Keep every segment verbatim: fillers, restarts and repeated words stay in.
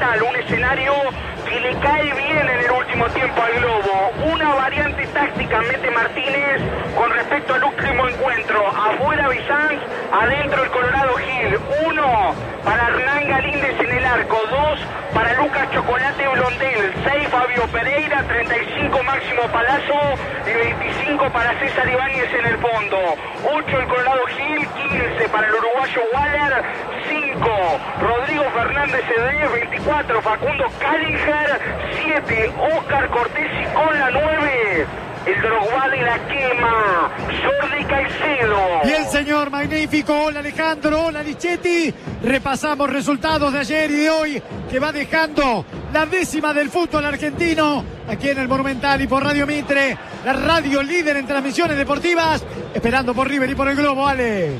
Monumental, un escenario que le cae bien en el último tiempo al Globo. Una variante táctica mete Martínez con respecto al último encuentro. Afuera Bizanz, adentro el Colorado Gil. Uno para Hernán Galíndez en el arco. Dos para Lucas Chocolate Blondel. Seis Fabio Pereira. treinta y cinco Máximo Palazzo. Y veinticinco para César Ibáñez en el fondo. Ocho el Colorado Gil. quince para el uruguayo Waller. cinco Rodrigo Fernández Cedé. veinticuatro Facundo Callinger. siete Oscar Cortés y con la nueve el Drogba de la quema, Jordi Caicedo. Bien, señor, magnífico. Hola, Alejandro. Hola, Lichetti. Repasamos resultados de ayer y de hoy, que va dejando la décima del fútbol argentino aquí en el Monumental y por Radio Mitre, la radio líder en transmisiones deportivas, esperando por River y por el Globo. Ale.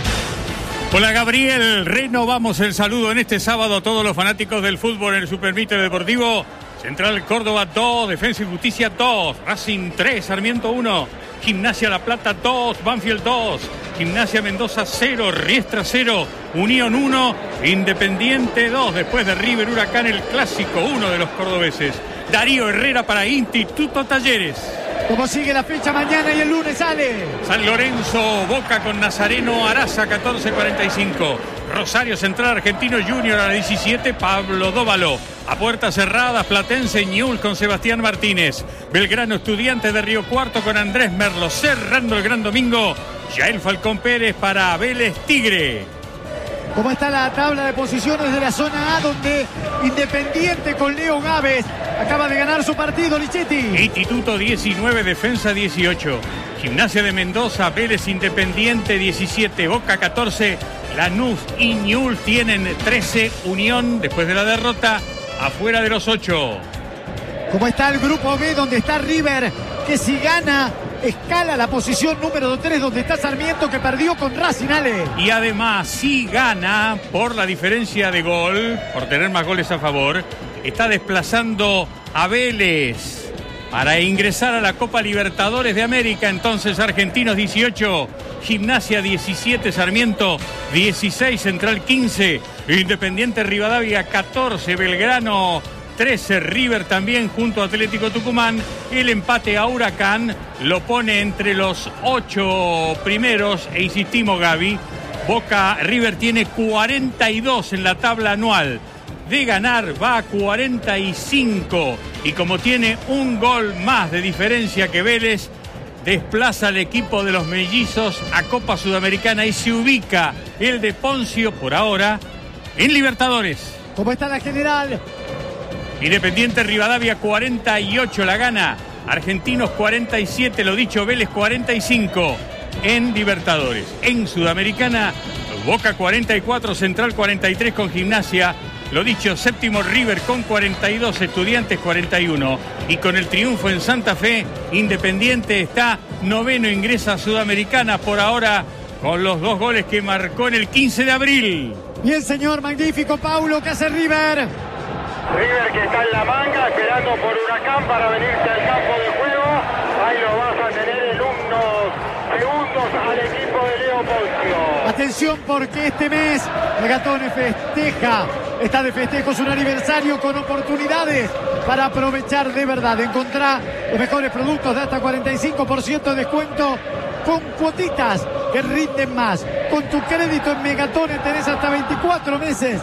Hola, Gabriel. Renovamos el saludo en este sábado a todos los fanáticos del fútbol en el Super Mitre Deportivo. Central Córdoba dos, Defensa y Justicia dos, Racing tres, Sarmiento uno, Gimnasia La Plata dos, Banfield dos, Gimnasia Mendoza cero, Riestra cero, Unión uno, Independiente dos, después de River Huracán el clásico uno de los cordobeses. Darío Herrera para Instituto Talleres. ¿Cómo sigue la fecha mañana y el lunes, sale? San Lorenzo, Boca con Nazareno, Araza catorce cuarenta y cinco. Rosario Central Argentino Junior a las diecisiete, Pablo Dóvalo. A puertas cerradas, Platense Ñul con Sebastián Martínez. Belgrano Estudiantes de Río Cuarto con Andrés Merlo. Cerrando el gran domingo, Yael Falcón Pérez para Vélez Tigre. ¿Cómo está la tabla de posiciones de la zona A, donde Independiente con Leo Gávez acaba de ganar su partido, Lichetti? Instituto diecinueve, Defensa dieciocho. Gimnasia de Mendoza, Vélez Independiente diecisiete, Boca catorce, Lanús y Ñul tienen trece, Unión después de la derrota afuera de los ocho. ¿Cómo está el grupo B, donde está River, que si gana escala la posición número tres, donde está Sarmiento, que perdió con Racing, Ale? Y además, si gana por la diferencia de gol, por tener más goles a favor, está desplazando a Vélez para ingresar a la Copa Libertadores de América. Entonces, Argentinos dieciocho, Gimnasia diecisiete, Sarmiento dieciséis, Central quince, Independiente Rivadavia catorce, Belgrano trece, River también junto a Atlético Tucumán. El empate a Huracán lo pone entre los ocho primeros e insistimos, Gaby, Boca River tiene cuarenta y dos en la tabla anual. De ganar va a cuarenta y cinco y como tiene un gol más de diferencia que Vélez, desplaza al equipo de los mellizos a Copa Sudamericana y se ubica el de Poncio por ahora en Libertadores. ¿Cómo está la general? Independiente Rivadavia cuarenta y ocho la gana, Argentinos cuarenta y siete, lo dicho, Vélez cuarenta y cinco en Libertadores. En Sudamericana, Boca cuarenta y cuatro, Central cuarenta y tres con Gimnasia. Lo dicho, séptimo River con cuarenta y dos, Estudiantes cuarenta y uno. Y con el triunfo en Santa Fe, Independiente está noveno, ingresa a Sudamericana por ahora con los dos goles que marcó en el quince de abril. Bien, señor, magnífico. Paulo, ¿qué hace River? River que está en la manga, esperando por Huracán para venirse al campo de juego. Ahí lo vas a tener en unos segundos al equipo de Leo Poncio. Atención, porque este mes Megatone festeja, está de festejos un aniversario con oportunidades para aprovechar de verdad. Encontrá los mejores productos de hasta cuarenta y cinco por ciento de descuento con cuotitas que rinden más. Con tu crédito en Megatone tenés hasta veinticuatro meses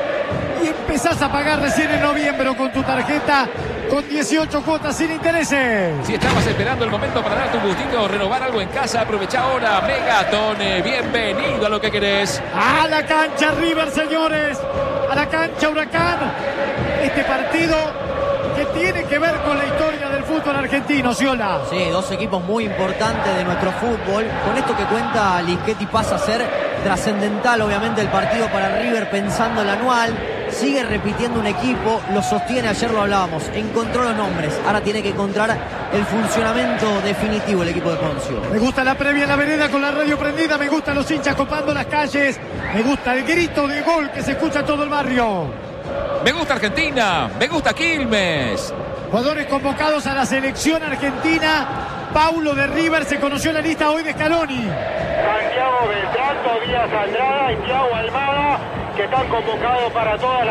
y empezás a pagar recién en noviembre o con tu tarjeta con dieciocho cuotas sin intereses. Si estabas esperando el momento para darte un gustito o renovar algo en casa, aprovecha ahora. Megatone, bienvenido a lo que querés. A la cancha River, señores. A la cancha Huracán. Este partido que tiene que ver con la historia del fútbol argentino, Ciola. Sí, dos equipos muy importantes de nuestro fútbol. Con esto que cuenta Lischetti pasa a ser trascendental, obviamente, el partido para River pensando el anual. Sigue repitiendo un equipo, lo sostiene, ayer lo hablábamos, encontró los nombres, ahora tiene que encontrar el funcionamiento definitivo el equipo de Poncio. Me gusta la previa en la vereda con la radio prendida, me gustan los hinchas copando las calles, me gusta el grito de gol que se escucha en todo el barrio. Me gusta Argentina, me gusta Quilmes. Jugadores convocados a la selección argentina. Paulo de River, se conoció la lista hoy de Scaloni. Santiago Beltrán, Tobías Andrada y Thiago Almada, que están convocados para todas las